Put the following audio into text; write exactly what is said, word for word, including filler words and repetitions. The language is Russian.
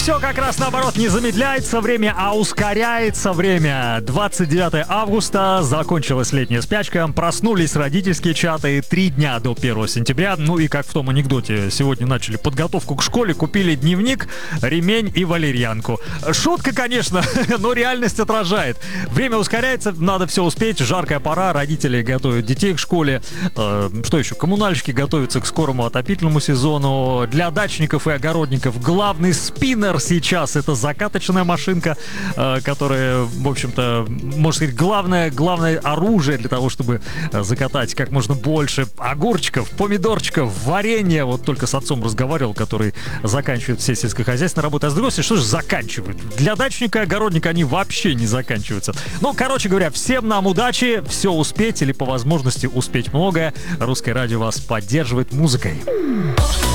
Все как раз наоборот, не замедляется время, а ускоряется время. двадцать девятое августа, закончилась летняя спячка, проснулись родительские чаты, три дня до первого сентября. Ну и как в том анекдоте, сегодня начали подготовку к школе, купили дневник, ремень и валерьянку. Шутка, конечно, но реальность отражает. Время ускоряется, надо все успеть, жаркая пора, родители готовят детей к школе. Э, что еще? Коммунальщики готовятся к скорому отопительному сезону. Для дачников и огородников главный спиннер сейчас — это закаточная машинка, э, которая, в общем-то, можно сказать, главное, главное оружие для того, чтобы закатать как можно больше огурчиков, помидорчиков, варенья. Вот только с отцом разговаривал, который заканчивает все сельскохозяйственные работы. А с другой стороны, что же заканчивают? Для дачника и огородника они вообще не заканчиваются. Ну, короче говоря, всем нам удачи, все успеть или по возможности успеть многое. Русское радио вас поддерживает музыкой.